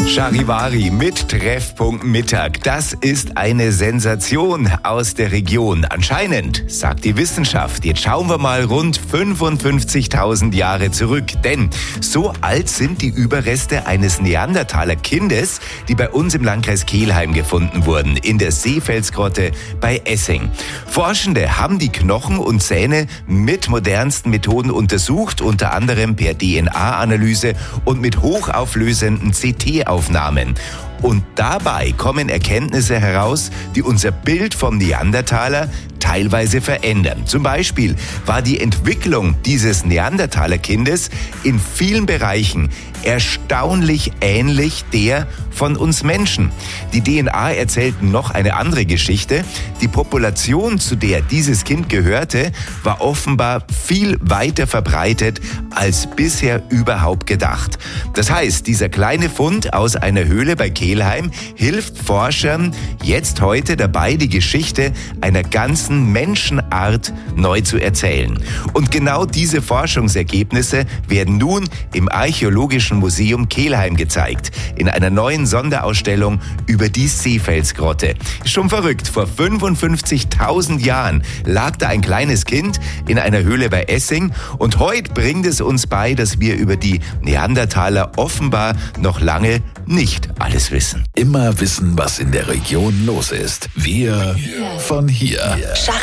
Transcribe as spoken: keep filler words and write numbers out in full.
Charivari mit Treffpunkt Mittag. Das ist eine Sensation aus der Region. Anscheinend, sagt die Wissenschaft. Jetzt schauen wir mal rund fünfundfünfzigtausend Jahre zurück. Denn so alt sind die Überreste eines Neandertaler-Kindes, die bei uns im Landkreis Kelheim gefunden wurden, in der Seefelsgrotte bei Essing. Forschende haben die Knochen und Zähne mit modernsten Methoden untersucht, unter anderem per D N A-Analyse und mit hochauflösenden C T-Aufnahmen. Und dabei kommen Erkenntnisse heraus, die unser Bild vom Neandertaler teilweise verändern. Zum Beispiel war die Entwicklung dieses Neandertaler-Kindes in vielen Bereichen erstaunlich ähnlich der von uns Menschen. Die D N A erzählt noch eine andere Geschichte. Die Population, zu der dieses Kind gehörte, war offenbar viel weiter verbreitet als bisher überhaupt gedacht. Das heißt, dieser kleine Fund aus einer Höhle bei Kelheim hilft Forschern jetzt heute dabei, die Geschichte einer ganzen Menschenart neu zu erzählen. Und genau diese Forschungsergebnisse werden nun im Archäologischen Museum Kelheim gezeigt, in einer neuen Sonderausstellung über die Seefelsgrotte. Schon verrückt, vor fünfundfünfzigtausend Jahren lag da ein kleines Kind in einer Höhle bei Essing und heute bringt es uns bei, dass wir über die Neandertaler offenbar noch lange nicht alles wissen. Immer wissen, was in der Region los ist. Wir von hier.